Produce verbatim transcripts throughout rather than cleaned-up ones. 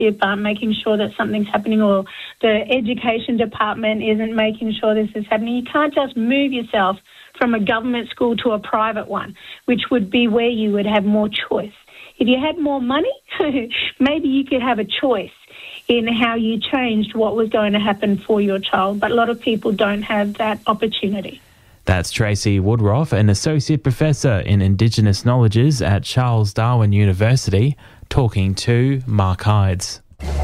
aren't making sure that something's happening, or the education department isn't making sure this is happening. You can't just move yourself from a government school to a private one, which would be where you would have more choice. If you had more money, maybe you could have a choice in how you changed what was going to happen for your child. But a lot of people don't have that opportunity. That's Tracy Woodroffe, an Associate Professor in Indigenous Knowledges at Charles Darwin University, talking to Mark Hydes.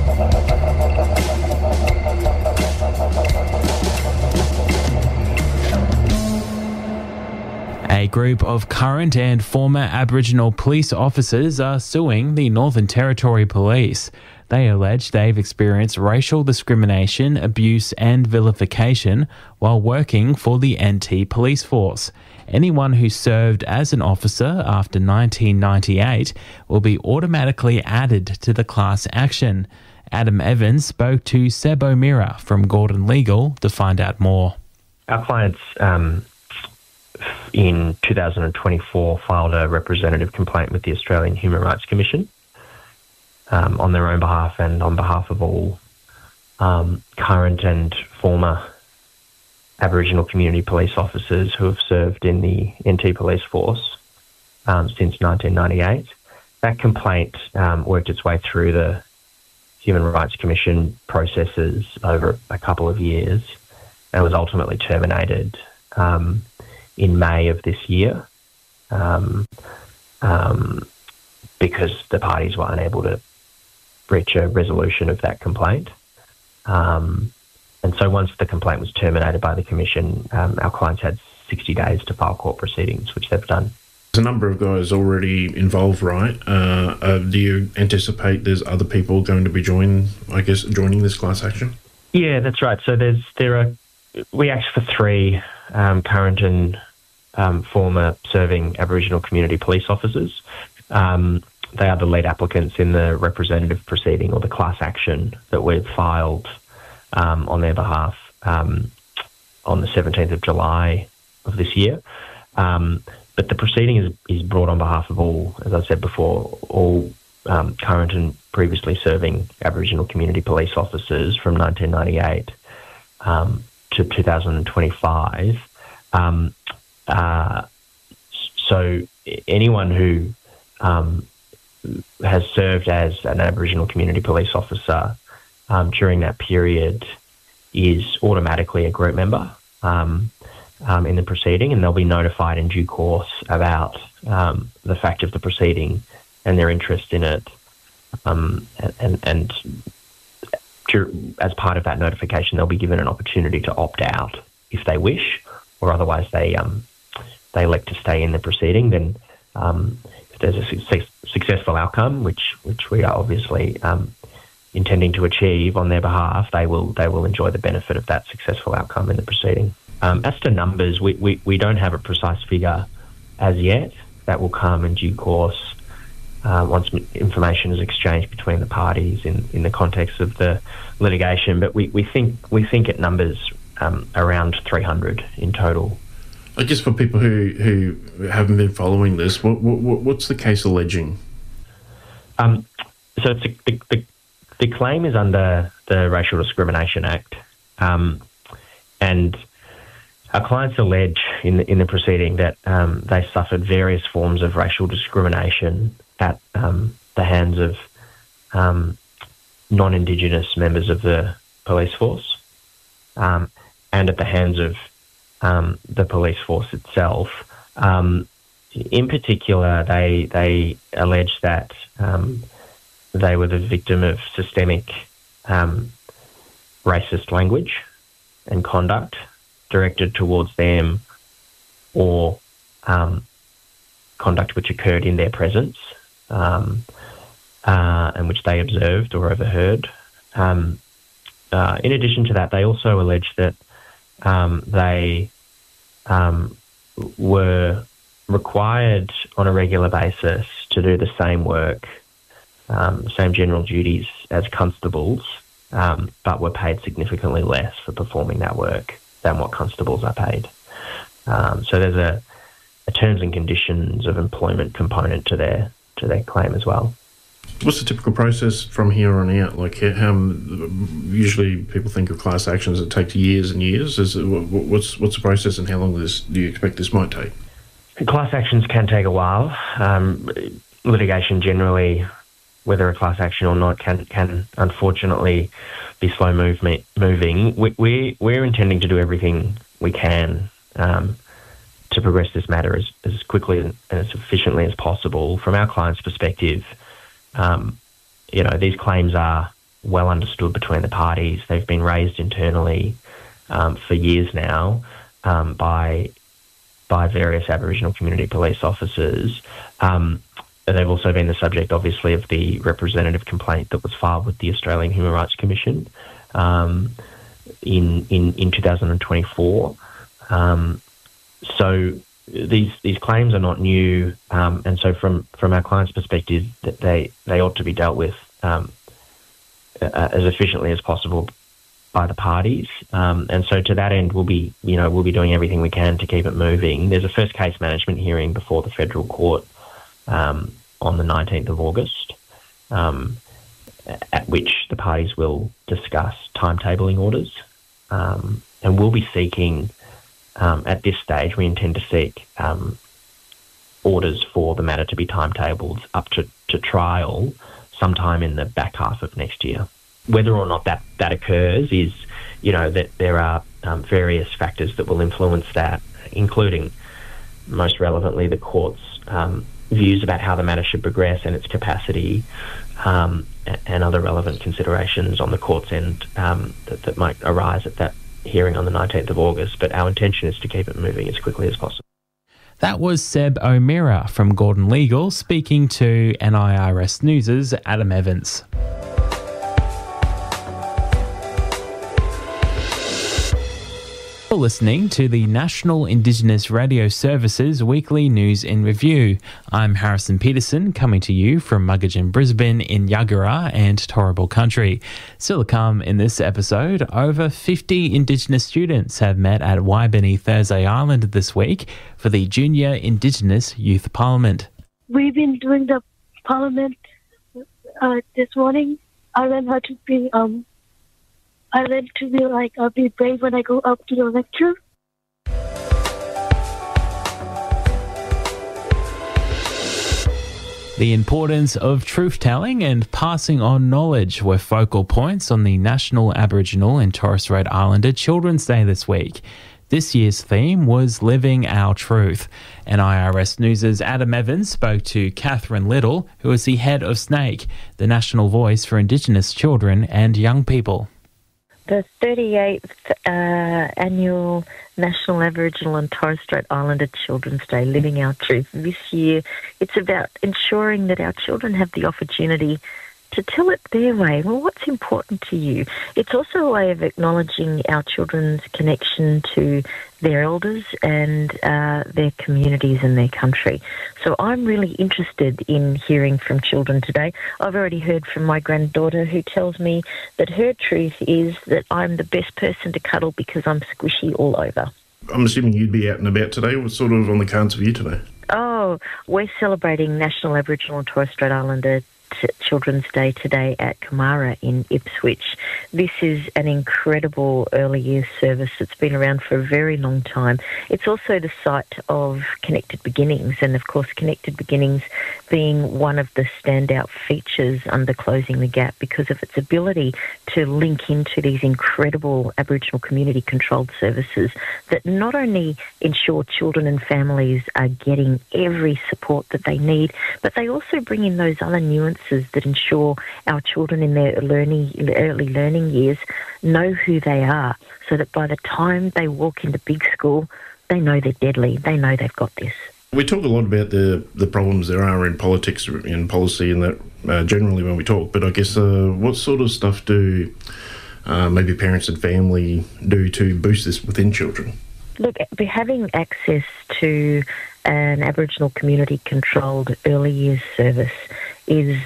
A group of current and former Aboriginal police officers are suing the Northern Territory Police. They allege they've experienced racial discrimination, abuse and vilification while working for the N T Police Force. Anyone who served as an officer after nineteen ninety-eight will be automatically added to the class action. Adam Evans spoke to Seb O'Meara from Gordon Legal to find out more. Our clients um, in two thousand twenty-four filed a representative complaint with the Australian Human Rights Commission um, on their own behalf and on behalf of all um, current and former Aboriginal community police officers who have served in the N T Police Force um, since nineteen ninety-eight. That complaint um, worked its way through the Human Rights Commission processes over a couple of years and was ultimately terminated um, in May of this year um, um, because the parties were unable to reach a resolution of that complaint. Um, and so once the complaint was terminated by the Commission, um, our clients had sixty days to file court proceedings, which they've done. There's a number of guys already involved, right? Uh, uh, do you anticipate there's other people going to be join, I guess, joining this class action? Yeah, that's right. So there's there are we asked for three um, current and um, former serving Aboriginal community police officers. Um, they are the lead applicants in the representative proceeding or the class action that we've filed um, on their behalf um, on the seventeenth of July of this year. Um, but the proceeding is, is brought on behalf of all, as I said before, all um, current and previously serving Aboriginal community police officers from nineteen ninety-eight um, to two thousand twenty-five. Um, uh, so anyone who um, has served as an Aboriginal community police officer um, during that period is automatically a group member um, um, in the proceeding, and they'll be notified in due course about um, the fact of the proceeding and their interest in it. Um, and, and to, as part of that notification, they'll be given an opportunity to opt out if they wish, or otherwise they um, they elect to stay in the proceeding. Then, um, if there's a success, successful outcome, which which we are obviously um, intending to achieve on their behalf, they will they will enjoy the benefit of that successful outcome in the proceeding. Um, as to numbers, we, we, we don't have a precise figure as yet. That will come in due course. Uh, once information is exchanged between the parties in, in the context of the litigation, but we, we think we think it numbers um, around three hundred in total. I guess for people who, who haven't been following this, what, what what's the case alleging? Um, so it's a, the, the the claim is under the Racial Discrimination Act, um, and our clients allege in the, in the proceeding that um, they suffered various forms of racial discrimination at um, the hands of um, non-Indigenous members of the police force um, and at the hands of um, the police force itself. Um, in particular, they they allege that um, they were the victim of systemic um, racist language and conduct directed towards them, or um, conduct which occurred in their presence, Um, uh, and which they observed or overheard. Um, uh, in addition to that, they also allege that um, they um, were required on a regular basis to do the same work, um, the same general duties as constables, um, but were paid significantly less for performing that work than what constables are paid. Um, so there's a, a terms and conditions of employment component to their to their claim as well. What's the typical process from here on out? Like, how usually people think of class actions that take years and years. Is it, what's what's the process, and how long this do you expect this might take? Class actions can take a while. Um, litigation generally, whether a class action or not, can can unfortunately be slow movement moving. We, we we're intending to do everything we can um, to progress this matter as, as quickly and as efficiently as possible. From our client's perspective, um, you know, these claims are well understood between the parties. They've been raised internally um, for years now um, by by various Aboriginal community police officers. Um, they've also been the subject, obviously, of the representative complaint that was filed with the Australian Human Rights Commission um, in, in in two thousand twenty-four. Um, so these these claims are not new, um, and so from, from our client's perspective, that they, they ought to be dealt with um, uh, as efficiently as possible by the parties, um, and so to that end, we'll be, you know, we'll be doing everything we can to keep it moving. There's a first case management hearing before the federal court um, on the nineteenth of August, um, at which the parties will discuss timetabling orders, um, and we'll be seeking, um, at this stage, we intend to seek um, orders for the matter to be timetabled up to, to trial sometime in the back half of next year. Whether or not that, that occurs is, you know, that there are um, various factors that will influence that, including, most relevantly, the court's um, views about how the matter should progress and its capacity, um, and other relevant considerations on the court's end um, that, that might arise at that hearing on the nineteenth of August. But our intention is to keep it moving as quickly as possible. That was Seb O'Meara from Gordon Legal speaking to N I R S News' Adam Evans. You're listening to the National Indigenous Radio Service's weekly news in review. I'm Harrison Peterson, coming to you from Muggagen, Brisbane in Yagara and Turrbal Country. Still to come in this episode, over fifty Indigenous students have met at Waibini Thursday Island this week for the Junior Indigenous Youth Parliament. We've been doing the Parliament uh, this morning. I learned how to be um. I learned to be like, I'll be brave when I go up to the lecture. The importance of truth-telling and passing on knowledge were focal points on the National Aboriginal and Torres Strait Islander Children's Day this week. This year's theme was Living Our Truth. N I R S News' Adam Evans spoke to Catherine Little, who is the head of SNAKE, the national voice for Indigenous children and young people. The thirty-eighth uh, annual National Aboriginal and Torres Strait Islander Children's Day, Living Our Truth. This year, it's about ensuring that our children have the opportunity to tell it their way. Well, what's important to you? It's also a way of acknowledging our children's connection to their elders and uh, their communities and their country. So I'm really interested in hearing from children today. I've already heard from my granddaughter, who tells me that her truth is that I'm the best person to cuddle because I'm squishy all over. I'm assuming you'd be out and about today. What's sort of on the cards for you today? Oh, we're celebrating National Aboriginal and Torres Strait Islander Children's Day today at Kamara in Ipswich. This is an incredible early years service that's been around for a very long time. It's also the site of Connected Beginnings, and of course Connected Beginnings being one of the standout features under Closing the Gap because of its ability to link into these incredible Aboriginal community controlled services that not only ensure children and families are getting every support that they need, but they also bring in those other nuances that ensure our children in their learning, early learning years know who they are, so that by the time they walk into big school, they know they're deadly. They know they've got this. We talk a lot about the, the problems there are in politics and policy and that uh, generally when we talk, but I guess uh, what sort of stuff do uh, maybe parents and family do to boost this within children? Look, having access to an Aboriginal community-controlled early years service is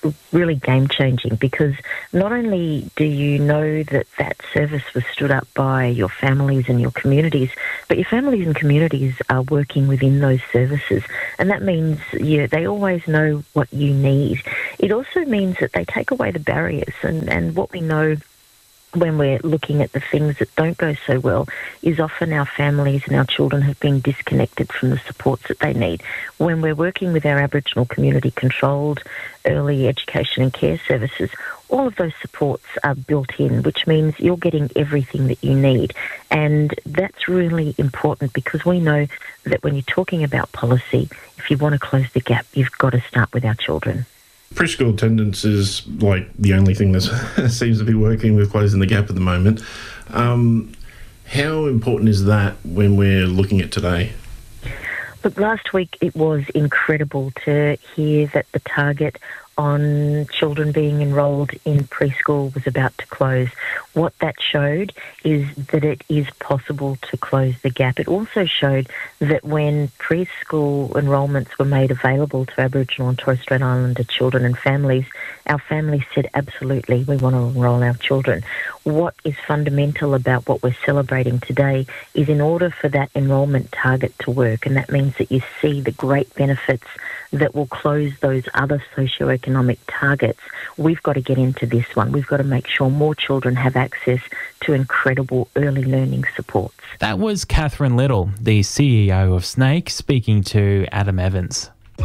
really game-changing, because not only do you know that that service was stood up by your families and your communities, but your families and communities are working within those services. And that means you, they always know what you need. It also means that they take away the barriers, and, and what we know when we're looking at the things that don't go so well is often our families and our children have been disconnected from the supports that they need. When we're working with our Aboriginal community-controlled early education and care services, all of those supports are built in, which means you're getting everything that you need. And that's really important, because we know that when you're talking about policy, if you want to close the gap, you've got to start with our children. Preschool attendance is like the only thing that seems to be working with closing the gap at the moment. Um, how important is that when we're looking at today? Look, last week it was incredible to hear that the target on children being enrolled in preschool was about to close. What that showed is that it is possible to close the gap. It also showed that when preschool enrolments were made available to Aboriginal and Torres Strait Islander children and families, our families said, absolutely, we want to enrol our children. What is fundamental about what we're celebrating today is, in order for that enrolment target to work, and that means that you see the great benefits that will close those other socioeconomic targets, we've got to get into this one. We've got to make sure more children have access to incredible early learning supports. That was Catherine Little, the C E O of Snake, speaking to Adam Evans.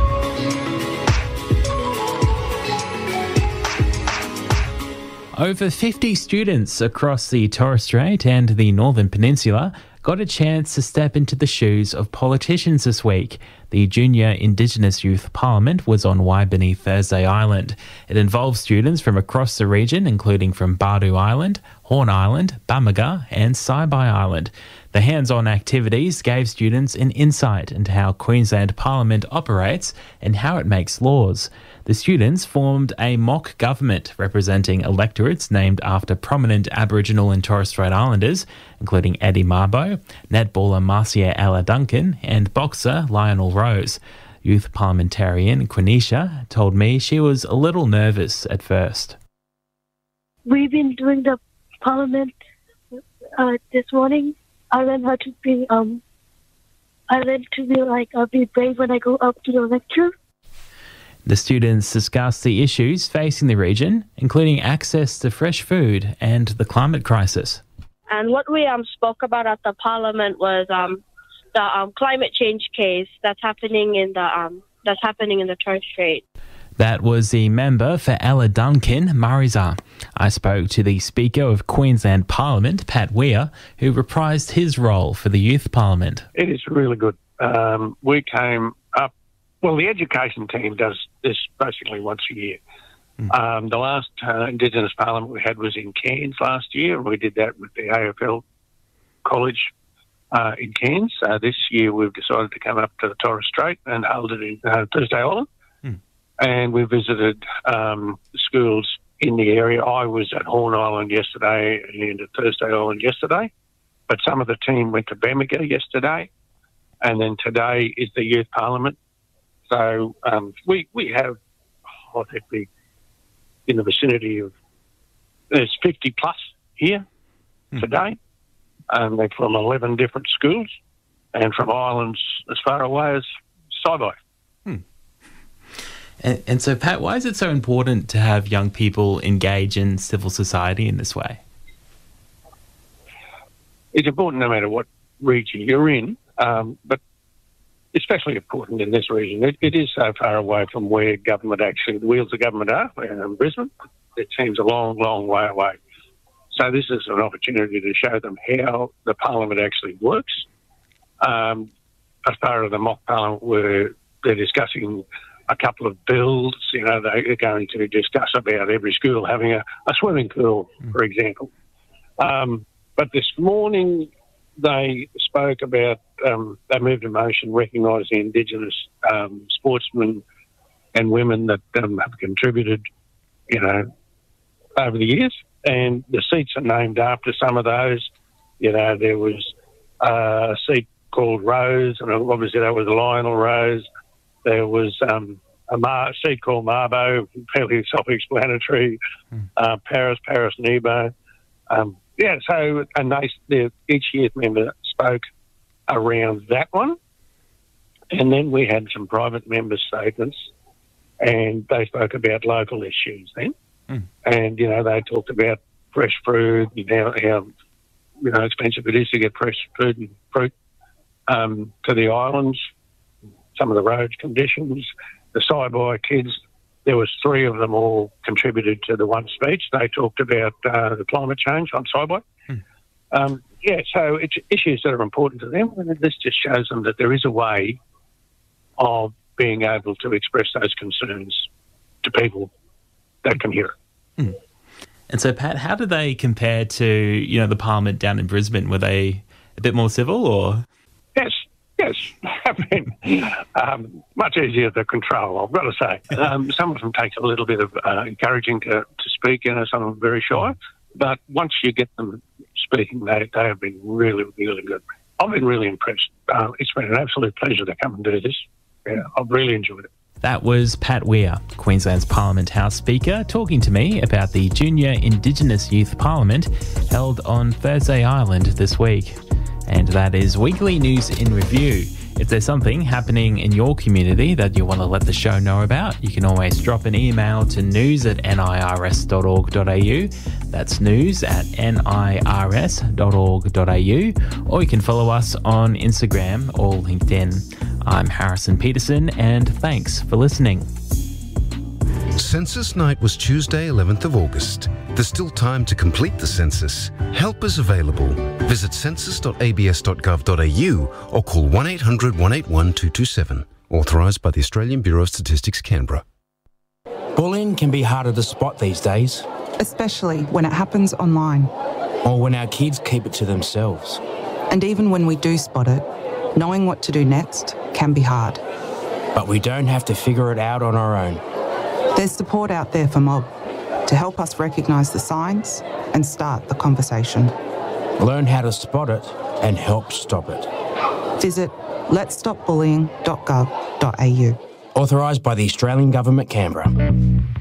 Over fifty students across the Torres Strait and the Northern Peninsula got a chance to step into the shoes of politicians this week. The Junior Indigenous Youth Parliament was on Waibini Thursday Island. It involved students from across the region, including from Bardu Island, Horn Island, Bamaga and Saibai Island. The hands-on activities gave students an insight into how Queensland Parliament operates and how it makes laws. The students formed a mock government representing electorates named after prominent Aboriginal and Torres Strait Islanders, including Eddie Mabo, netballer Marcia Ella Duncan and boxer Lionel Rose. Youth parliamentarian Quenisha told me she was a little nervous at first. We've been doing the Parliament uh, this morning. I learned how to be, um, I learned to be like, I'll be brave when I go up to the lecture. The students discussed the issues facing the region, including access to fresh food and the climate crisis. And what we um, spoke about at the Parliament was um, the um, climate change case that's happening in the um, that's happening in the Torres Strait. That was the member for Ella Duncan, Mariza. I spoke to the Speaker of Queensland Parliament, Pat Weir, who reprised his role for the Youth Parliament. It is really good. Um, we came up, well, the education team does this basically once a year. Mm. Um, the last uh, Indigenous Parliament we had was in Cairns last year. We did that with the A F L College uh, in Cairns. Uh, this year we've decided to come up to the Torres Strait and hold it in uh, Thursday Island. Mm. And we visited um, schools in the area. I was at Horn Island yesterday and at Thursday Island yesterday. But some of the team went to Bamaga yesterday. And then today is the Youth Parliament. So um, we, we have, I think, we, in the vicinity of, there's fifty plus here mm. today. Um, they're from eleven different schools and from islands as far away as Saibai. Hmm. And, and so, Pat, why is it so important to have young people engage in civil society in this way? It's important no matter what region you're in, um, but especially important in this region. It, it is so far away from where government actually, the wheels of government are, in Brisbane. It seems a long, long way away. So this is an opportunity to show them how the Parliament actually works. Um, as part of the mock Parliament, where they're discussing a couple of bills, you know, they're going to discuss about every school having a, a swimming pool, mm. for example. Um, but this morning they spoke about, um, they moved a motion recognising Indigenous um, sportsmen and women that um, have contributed, you know, over the years. And the seats are named after some of those. You know, there was uh, a seat called Rose, and obviously that was Lionel Rose. There was um, a Mar- seed called Marbo, fairly self-explanatory. Mm. Uh, Paris, Paris Nebo. Um, yeah, so and they, they each youth member spoke around that one, and then we had some private member statements, and they spoke about local issues then, mm. and you know they talked about fresh fruit and how, how you know expensive it is to get fresh food and fruit um, to the islands. Some of the road conditions, the Saibai kids. There was three of them all contributed to the one speech. They talked about uh, the climate change on Saibai. Hmm. Um, yeah, so it's issues that are important to them, and this just shows them that there is a way of being able to express those concerns to people that can hear it. Hmm. And so, Pat, how do they compare to, you know, the Parliament down in Brisbane? Were they a bit more civil, or...? Yes. Yes, have been um, much easier to control, I've got to say. Um, some of them take a little bit of uh, encouraging to, to speak, you know, some of them very shy. But once you get them speaking, they, they have been really, really good. I've been really impressed. Uh, it's been an absolute pleasure to come and do this. Yeah, I've really enjoyed it. That was Pat Weir, Queensland's Parliament House Speaker, talking to me about the Junior Indigenous Youth Parliament held on Thursday Island this week. And that is Weekly News in Review. If there's something happening in your community that you want to let the show know about, you can always drop an email to news at nirs dot org dot a u. That's news at nirs dot org dot a u. Or you can follow us on Instagram or LinkedIn. I'm Harrison Peterson, and thanks for listening. Census night was Tuesday, eleventh of August. There's still time to complete the census. Help is available. Visit census dot a b s dot gov dot a u or call one eight hundred, one eight one, two two seven. Authorised by the Australian Bureau of Statistics, Canberra. Bullying can be harder to spot these days. Especially when it happens online. Or when our kids keep it to themselves. And even when we do spot it, knowing what to do next can be hard. But we don't have to figure it out on our own. There's support out there for Mob to help us recognise the signs and start the conversation. Learn how to spot it and help stop it. Visit lets stop bullying dot gov dot a u. Authorised by the Australian Government, Canberra.